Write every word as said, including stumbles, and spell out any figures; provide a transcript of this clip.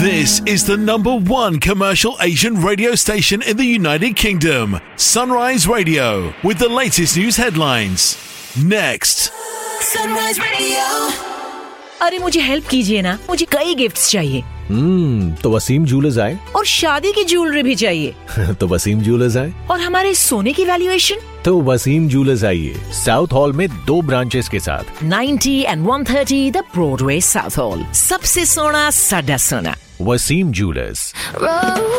This is the number one commercial Asian radio station in the United Kingdom, Sunrise Radio, with the latest news headlines. Next. Sunrise Radio. अरे मुझे help कीजिए ना, मुझे कई gifts चाहिए। हम्म तो Wasim jewellers आए। और शादी की ज्वेलरी भी चाहिए। तो वसीम ज्वेलर्स आए। और हमारे सोने की वैल्यूएशन? तो वसीम ज्वेलर्स आइए, साउथ हॉल में दो ब्रांचेस के साथ। Ninety and one thirty the Broadway south hall, सबसे सोना साडा सोना। वसीम ज्वेलर्स।